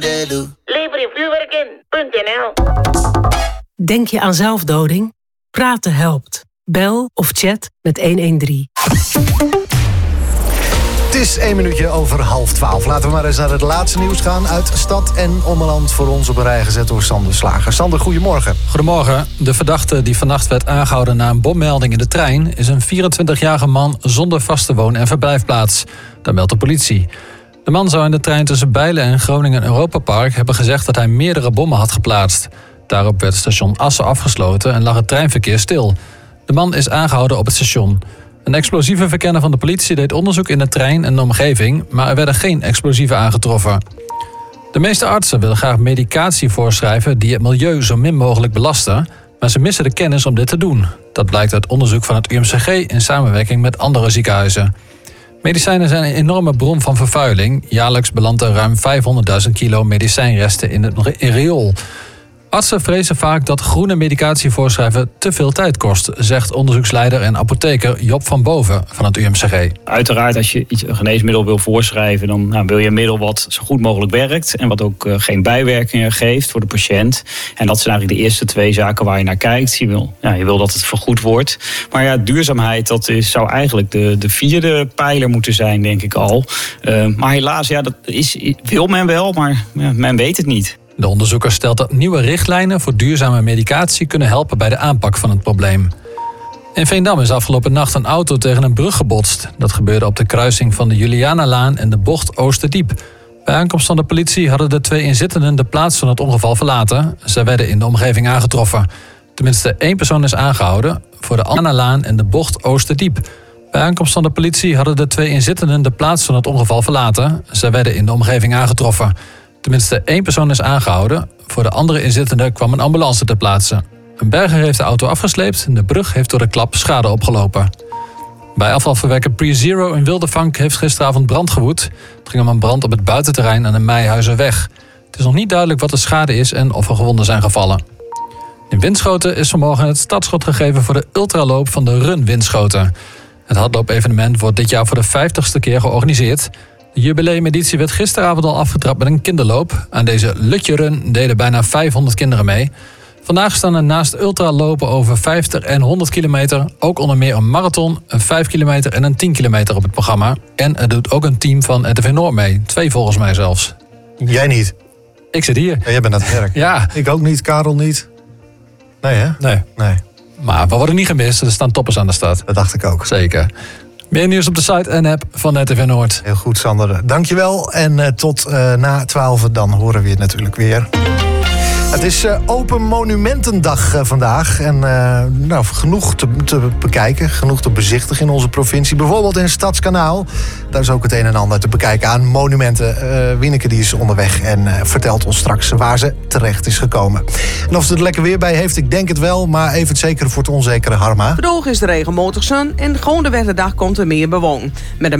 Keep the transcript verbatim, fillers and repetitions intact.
Lever je vuurwerk in. .nl. Denk je aan zelfdoding? Praten helpt. Bel of chat met honderddertien. Het is één minuutje over half twaalf. Laten we maar eens naar het laatste nieuws gaan uit stad en ommeland. Voor ons op een rij gezet door Sander Slager. Sander, goedemorgen. Goedemorgen. De verdachte die vannacht werd aangehouden na een bommelding in de trein is een vierentwintigjarige man zonder vaste woon- en verblijfplaats. Dat meldt de politie. De man zou in de trein tussen Bijlen en Groningen Europa Park hebben gezegd dat hij meerdere bommen had geplaatst. Daarop werd station Assen afgesloten en lag het treinverkeer stil. De man is aangehouden op het station. Een explosieve verkenner van de politie deed onderzoek in de trein en de omgeving, maar er werden geen explosieven aangetroffen. De meeste artsen willen graag medicatie voorschrijven die het milieu zo min mogelijk belasten, maar ze missen de kennis om dit te doen. Dat blijkt uit onderzoek van het U M C G in samenwerking met andere ziekenhuizen. Medicijnen zijn een enorme bron van vervuiling. Jaarlijks belandt er ruim vijfhonderdduizend kilo medicijnresten in het riool. Artsen vrezen vaak dat groene medicatie voorschrijven te veel tijd kost, zegt onderzoeksleider en apotheker Job van Boven van het U M C G. Uiteraard, als je iets, een geneesmiddel wil voorschrijven, dan nou, wil je een middel wat zo goed mogelijk werkt en wat ook uh, geen bijwerkingen geeft voor de patiënt. En dat zijn eigenlijk de eerste twee zaken waar je naar kijkt. Je wil, ja, je wil dat het vergoed wordt. Maar ja, duurzaamheid, dat is, zou eigenlijk de, de vierde pijler moeten zijn, denk ik al. Uh, maar helaas, ja, dat is, wil men wel, maar ja, men weet het niet. De onderzoeker stelt dat nieuwe richtlijnen voor duurzame medicatie kunnen helpen bij de aanpak van het probleem. In Veendam is afgelopen nacht een auto tegen een brug gebotst. Dat gebeurde op de kruising van de Julianalaan en de bocht Oosterdiep. Bij aankomst van de politie hadden de twee inzittenden de plaats van het ongeval verlaten. Zij werden in de omgeving aangetroffen. Tenminste één persoon is aangehouden voor de Julianalaan en de bocht Oosterdiep. Bij aankomst van de politie hadden de twee inzittenden de plaats van het ongeval verlaten. Zij werden in de omgeving aangetroffen. Tenminste één persoon is aangehouden. Voor de andere inzittenden kwam een ambulance ter plaatse. Een berger heeft de auto afgesleept en de brug heeft door de klap schade opgelopen. Bij afvalverwerker PreZero in Wildevank heeft gisteravond brand gewoed. Het ging om een brand op het buitenterrein aan de Meijhuizerweg. Het is nog niet duidelijk wat de schade is en of er gewonden zijn gevallen. In Winschoten is vanmorgen het startschot gegeven voor de ultraloop van de Run Winschoten. Het hardloopevenement wordt dit jaar voor de vijftigste keer georganiseerd. De jubileumeditie werd gisteravond al afgetrapt met een kinderloop. Aan deze Lutje Run deden bijna vijfhonderd kinderen mee. Vandaag staan er naast ultralopen over vijftig en honderd kilometer... ook onder meer een marathon, een vijf kilometer en een tien kilometer op het programma. En er doet ook een team van R T V Noord mee. Twee volgens mij zelfs. Jij niet? Ik zit hier. Ja, jij bent aan het werk. Ja. Ik ook niet, Karel niet. Nee, hè? Nee. Nee. Maar we worden niet gemist, er staan toppers aan de stad. Dat dacht ik ook. Zeker. Meer nieuws op de site en app van R T V Noord. Heel goed, Sander. Dankjewel. En uh, tot uh, na twaalf, dan horen we het natuurlijk weer. Het is uh, Open Monumentendag uh, vandaag. En uh, nou, genoeg te, te bekijken, genoeg te bezichtigen in onze provincie. Bijvoorbeeld in Stadskanaal. Daar is ook het een en ander te bekijken aan monumenten. Uh, Wieneke die is onderweg en uh, vertelt ons straks waar ze terecht is gekomen. En of ze er lekker weer bij heeft, ik denk het wel. Maar even het zekere voor het onzekere, Harma. Vandaag is de regenmotig zon en gewoon de dag komt er meer bewoning. Met een